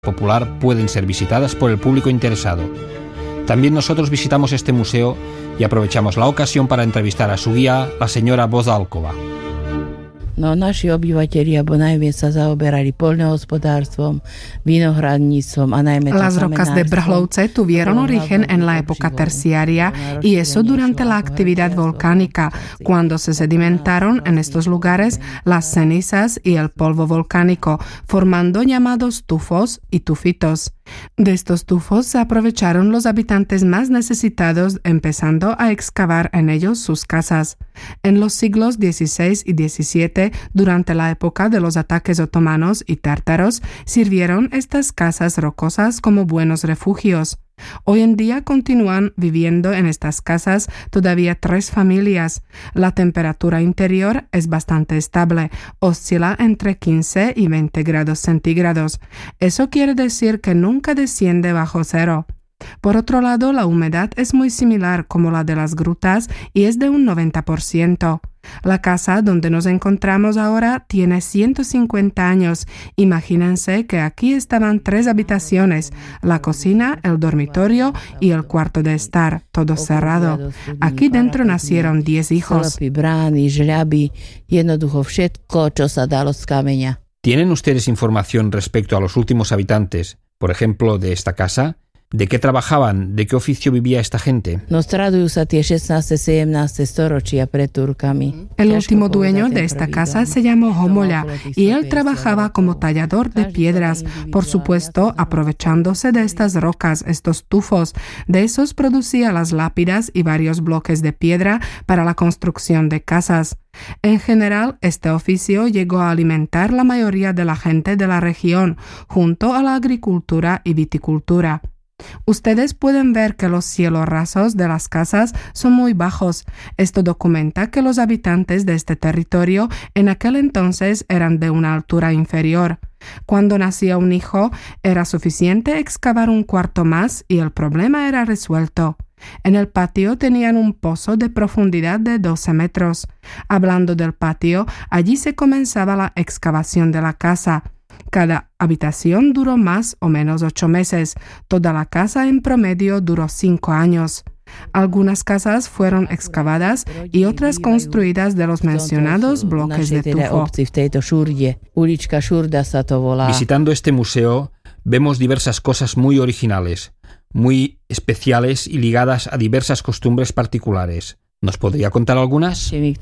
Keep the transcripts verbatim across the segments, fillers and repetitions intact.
popular pueden ser visitadas por el público interesado. También nosotros visitamos este museo y aprovechamos la ocasión para entrevistar a su guía, la señora Bozálková. No, naši obyvatelia najmä sa zaoberali poľnohospodárstvom, vinohradníctvom a najmä Las rocas de Brhlovce tuvieron origen en la época terciaria y eso durante la actividad volcánica, cuando se sedimentaron en estos lugares las cenizas y el polvo volcánico, formando llamados tufos y tufitos. De estos tufos se aprovecharon los habitantes más necesitados, empezando a excavar en ellos sus casas. En los siglos dieciséis y diecisiete, durante la época de los ataques otomanos y tártaros, sirvieron estas casas rocosas como buenos refugios. Hoy en día continúan viviendo en estas casas todavía tres familias. La temperatura interior es bastante estable, oscila entre quince y veinte grados centígrados. Eso quiere decir que nunca desciende bajo cero. Por otro lado, la humedad es muy similar como la de las grutas y es de un noventa por ciento. La casa donde nos encontramos ahora tiene ciento cincuenta años. Imagínense que aquí estaban tres habitaciones, la cocina, el dormitorio y el cuarto de estar, todo cerrado. Aquí dentro nacieron diez hijos. ¿Tienen ustedes información respecto a los últimos habitantes, por ejemplo, de esta casa? ¿De qué trabajaban? ¿De qué oficio vivía esta gente? El último dueño de esta casa se llamó Homola y él trabajaba como tallador de piedras, por supuesto aprovechándose de estas rocas, estos tufos. De esos producía las lápidas y varios bloques de piedra para la construcción de casas. En general, este oficio llegó a alimentar la mayoría de la gente de la región, junto a la agricultura y viticultura. Ustedes pueden ver que los cielos rasos de las casas son muy bajos. Esto documenta que los habitantes de este territorio en aquel entonces eran de una altura inferior. Cuando nacía un hijo, era suficiente excavar un cuarto más y el problema era resuelto. En el patio tenían un pozo de profundidad de doce metros. Hablando del patio, allí se comenzaba la excavación de la casa. Cada habitación duró más o menos ocho meses. Toda la casa en promedio duró cinco años. Algunas casas fueron excavadas y otras construidas de los mencionados bloques de tufo. Visitando este museo, vemos diversas cosas muy originales, muy especiales y ligadas a diversas costumbres particulares. ¿Nos podría contar algunas? En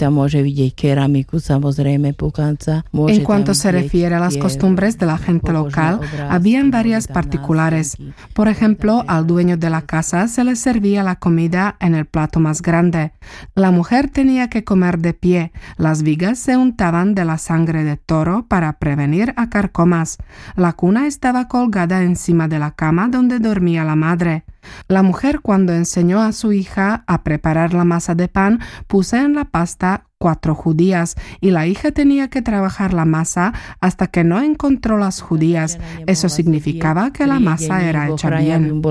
cuanto se refiere a las costumbres de la gente local, habían varias particulares. Por ejemplo, al dueño de la casa se le servía la comida en el plato más grande. La mujer tenía que comer de pie. Las vigas se untaban de la sangre de toro para prevenir a carcomas. La cuna estaba colgada encima de la cama donde dormía la madre. La mujer, cuando enseñó a su hija a preparar la masa de pan, puso en la pasta cuatro judías y la hija tenía que trabajar la masa hasta que no encontró las judías. Eso significaba que la masa era hecha bien.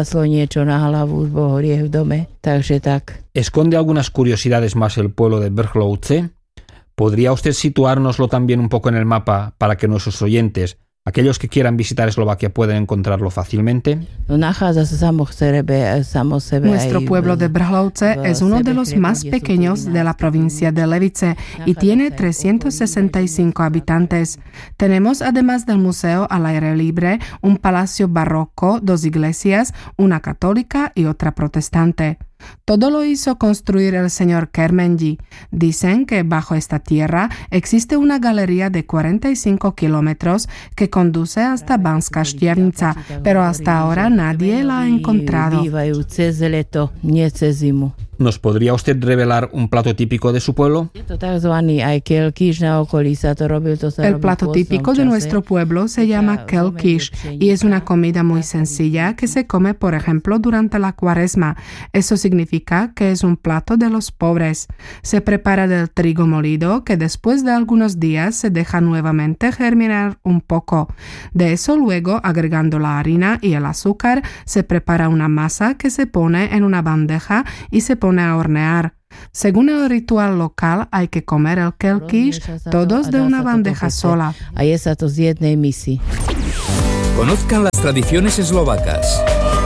¿Esconde algunas curiosidades más el pueblo de Brhlovce? ¿Podría usted situárnoslo también un poco en el mapa para que nuestros oyentes, aquellos que quieran visitar Eslovaquia, pueden encontrarlo fácilmente? Nuestro pueblo de Brhlovce es uno de los más pequeños de la provincia de Levice y tiene trescientos sesenta y cinco habitantes. Tenemos, además del museo al aire libre, un palacio barroco, dos iglesias, una católica y otra protestante. Todo lo hizo construir el señor Kermenji. Dicen que bajo esta tierra existe una galería de cuarenta y cinco kilómetros que conduce hasta Banská Štiavnica, pero hasta ahora nadie la ha encontrado. ¿Nos podría usted revelar un plato típico de su pueblo? El plato típico de nuestro pueblo se llama kelkish y es una comida muy sencilla que se come, por ejemplo, durante la cuaresma. Eso significa que es un plato de los pobres. Se prepara del trigo molido que después de algunos días se deja nuevamente germinar un poco. De eso luego, agregando la harina y el azúcar, se prepara una masa que se pone en una bandeja y se pone a hornear. Según el ritual local, hay que comer el kelkish todos de una bandeja sola. Conozcan las tradiciones eslovacas.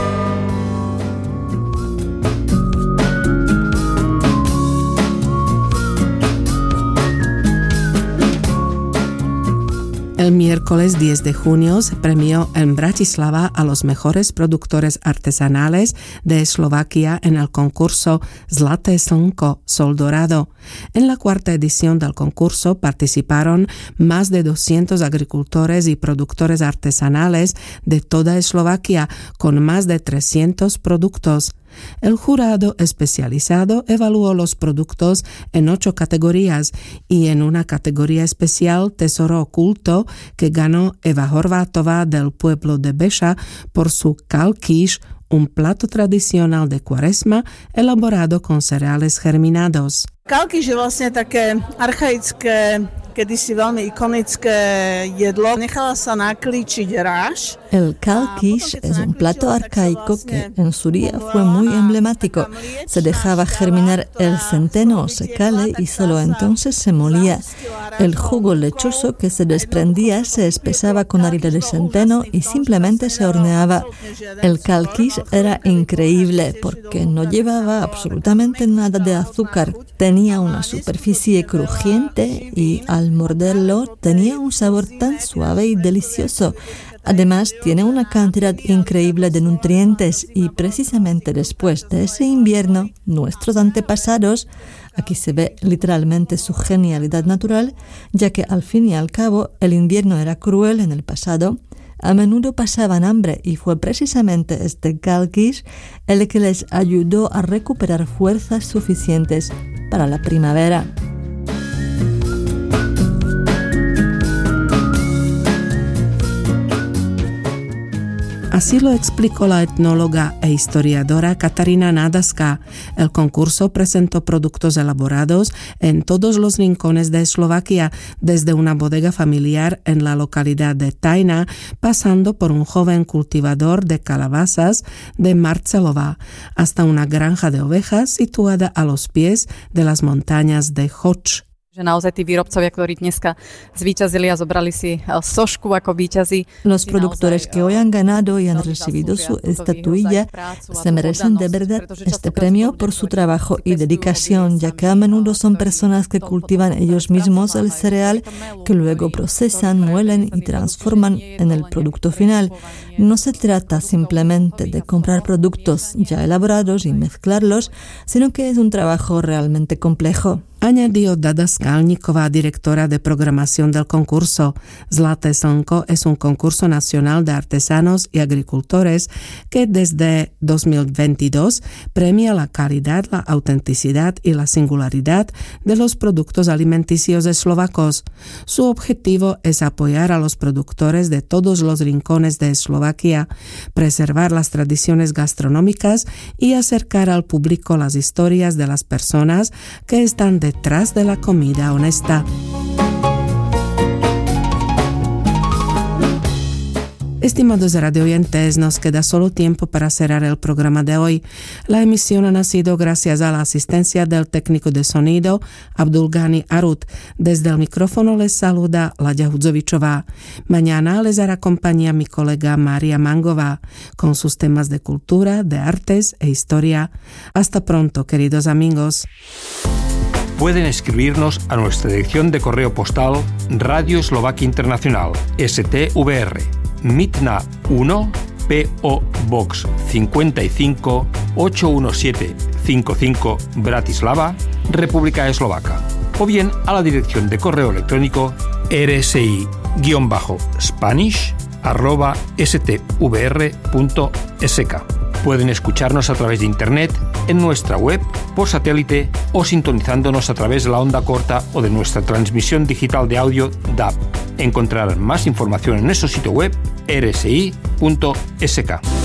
El miércoles diez de junio se premió en Bratislava a los mejores productores artesanales de Eslovaquia en el concurso Zlaté slnko, Sol Dorado. En la cuarta edición del concurso participaron más de doscientos agricultores y productores artesanales de toda Eslovaquia con más de trescientos productos. El jurado especializado evaluó los productos en ocho categorías y en una categoría especial Tesoro Oculto que ganó Eva Horvátová del pueblo de Beša por su kalkiš, un plato tradicional de Cuaresma elaborado con cereales germinados. Kalkiš je vlastne také archaické, kedysi veľmi ikonické jedlo. Nechala sa nakličiť ráž. El kalkiš es un plato arcaico que en su día fue muy emblemático. Se dejaba germinar el centeno o secale y solo entonces se molía. El jugo lechoso que se desprendía se espesaba con harina de centeno y simplemente se horneaba. El kalkiš era increíble porque no llevaba absolutamente nada de azúcar. Tenía una superficie crujiente y al morderlo tenía un sabor tan suave y delicioso. Además, tiene una cantidad increíble de nutrientes y precisamente después de ese invierno, nuestros antepasados, aquí se ve literalmente su genialidad natural, ya que al fin y al cabo el invierno era cruel en el pasado, a menudo pasaban hambre y fue precisamente este kalkiš el que les ayudó a recuperar fuerzas suficientes para la primavera. Así lo explicó la etnóloga e historiadora Katarína Nádaská. El concurso presentó productos elaborados en todos los rincones de Eslovaquia, desde una bodega familiar en la localidad de Tajna, pasando por un joven cultivador de calabazas de Marcelova, hasta una granja de ovejas situada a los pies de las montañas de Choč. Že naozaj tí výrobcovia, ktorí dneska zvíťazili a zobrali si sošku ako víťazi. Los productores que hoy han ganado y han recibido su estatuilla se merecen de verdad este premio por su trabajo y dedicación, ya que a menudo son personas que cultivan ellos mismos el cereal que luego procesan, muelen y transforman en el producto final. No se trata simplemente de comprar productos ya elaborados y mezclarlos, sino que es un trabajo realmente complejo. Añadió Dada Skalníková, directora de programación del concurso. Zlaté slnko es un concurso nacional de artesanos y agricultores que desde dos mil veintidós premia la calidad, la autenticidad y la singularidad de los productos alimenticios eslovacos. Su objetivo es apoyar a los productores de todos los rincones de Eslovaquia, preservar las tradiciones gastronómicas y acercar al público las historias de las personas que están detrás de la comida honesta. Estimados radioyentes, nos queda solo tiempo para cerrar el programa de hoy. La emisión ha nacido gracias a la asistencia del técnico de sonido Abdulgani Arut. Desde el micrófono les saluda Laďa Hudzovičová. Mañana les hará compañía mi colega María Mangová con sus temas de cultura, de artes e historia. Hasta pronto, queridos amigos. Pueden escribirnos a nuestra dirección de correo postal Radio Eslovaquia Internacional, S T V R, Mitna uno, P O Box cincuenta y cinco, ocho uno siete cinco cinco, Bratislava, República Eslovaca. O bien a la dirección de correo electrónico rsi-spanish arroba stvr punto sk. Pueden escucharnos a través de internet, en nuestra web, por satélite o sintonizándonos a través de la onda corta o de nuestra transmisión digital de audio D A B. Encontrarán más información en nuestro sitio web r s i punto s k.